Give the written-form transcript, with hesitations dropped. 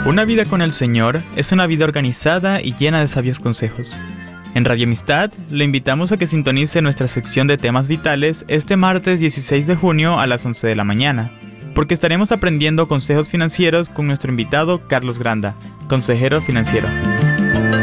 Una vida con el Señor es una vida organizada y llena de sabios consejos. En Radio Amistad, le invitamos a que sintonice nuestra sección de temas vitales este martes 16 de junio a las 11 de la mañana, porque estaremos aprendiendo consejos financieros con nuestro invitado Carlos Granda, consejero financiero.